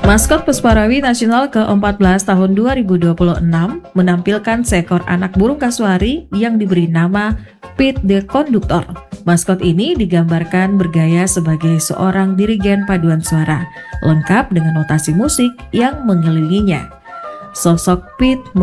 Maskot Pusparawi Nasional ke-14 tahun 2026 menampilkan seekor anak burung kasuari yang diberi nama Pete the Conductor. Maskot ini digambarkan bergaya sebagai seorang dirigen paduan suara, lengkap dengan notasi musik yang mengelilinginya. Sosok Pete